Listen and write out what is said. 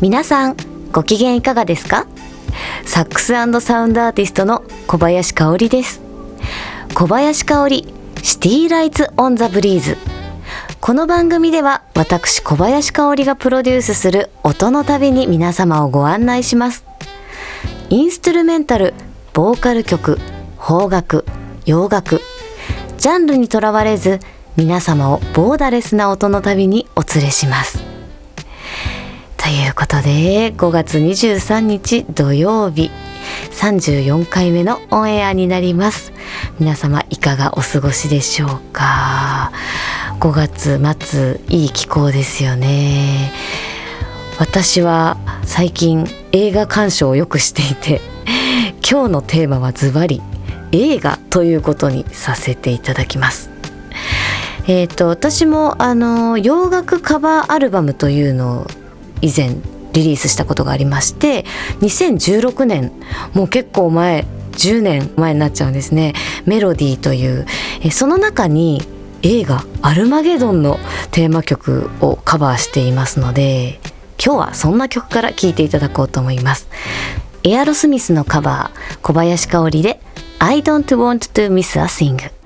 皆さんご機嫌いかがですか？サックス&サウンドアーティストの小林香織です。小林香織シティライツオンザブリーズ。この番組では私小林香織がプロデュースする音の旅に皆様をご案内します。インストゥルメンタル、ボーカル曲、邦楽、洋楽、ジャンルにとらわれず皆様をボーダレスな音の旅にお連れします。ということで5月23日土曜日34回目のオンエアになります。皆様いかがお過ごしでしょうか。5月末いい気候ですよね。私は最近映画鑑賞をよくしていて、今日のテーマはズバリ映画ということにさせていただきます。私も洋楽カバーアルバムというのを以前リリースしたことがありまして、2016年、もう結構前、10年前になっちゃうんですね。メロディーという、その中に映画アルマゲドンのテーマ曲をカバーしていますので、今日はそんな曲から聴いていただこうと思います。エアロスミスのカバー、小林香織で I don't want to miss a thing。